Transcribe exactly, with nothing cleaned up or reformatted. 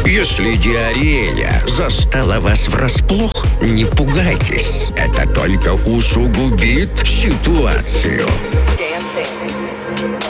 Если диарея застала вас врасплох, не пугайтесь. Это только усугубит ситуацию.